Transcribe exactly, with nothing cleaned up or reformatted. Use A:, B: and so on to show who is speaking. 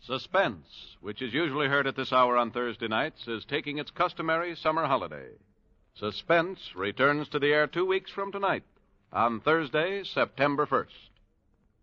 A: Suspense, which is usually heard at this hour on Thursday nights, is taking its customary summer holiday. Suspense returns to the air two weeks from tonight, on Thursday, September first.